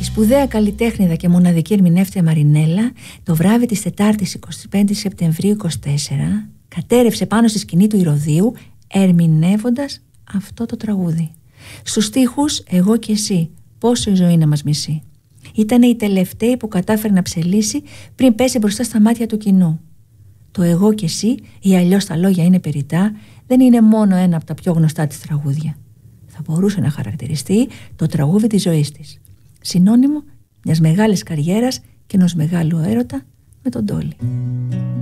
σπουδαία καλλιτέχνηδα και μοναδική ερμηνεύτρια Μαρινέλα, το βράδυ της Τετάρτης 25 Σεπτεμβρίου 24, κατέρευσε πάνω στη σκηνή του Ηρωδείου ερμηνεύοντας αυτό το τραγούδι. Στους στίχους «Εγώ και εσύ, πόσο η ζωή να μας μισεί». Ήτανε η τελευταία που κατάφερε να ψελίσει πριν πέσει μπροστά στα μάτια του κοινού. Το «Εγώ και εσύ» ή αλλιώς τα λόγια είναι περιττά, δεν είναι μόνο ένα από τα πιο γνωστά της τραγούδια. Θα μπορούσε να χαρακτηριστεί το τραγούδι της ζωής της. Συνώνυμο μιας μεγάλης καριέρας και ενός μεγάλου έρωτα με τον Τόλι.